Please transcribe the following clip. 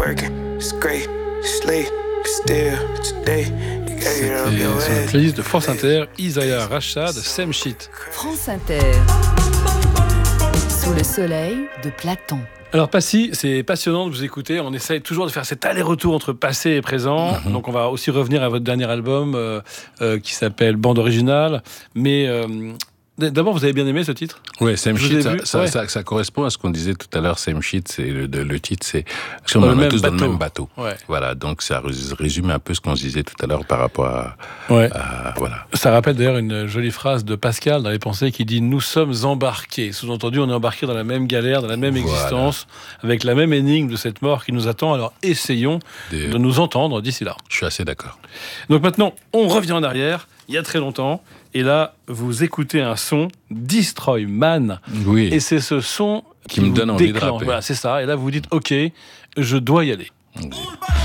Sur la playlist de France Inter, Isaiah Rachad, Same Shit. France Inter. Sous le soleil de Platon. Alors Passy, c'est passionnant de vous écouter. On essaye toujours de faire cet aller-retour entre passé et présent. Donc on va aussi revenir à votre dernier album qui s'appelle Bande Originale. Mais d'abord, vous avez bien aimé ce titre ? Oui, Same Shit, ça correspond à ce qu'on disait tout à l'heure. Same Shit, c'est le titre, c'est on en est tous dans le même bateau. Ouais. Voilà, donc ça résume un peu ce qu'on se disait tout à l'heure par rapport à voilà. Ça rappelle d'ailleurs une jolie phrase de Pascal dans Les Pensées qui dit « Nous sommes embarqués ». Sous-entendu, on est embarqués dans la même galère, dans la même existence, avec la même énigme de cette mort qui nous attend. Alors essayons de nous entendre d'ici là. Je suis assez d'accord. Donc maintenant, on revient en arrière, il y a très longtemps. Et là, vous écoutez un son, Destroy Man. Oui. Et c'est ce son qui me donne envie de rapper. Voilà, c'est ça. Et là, vous vous dites, OK, je dois y aller. Oui.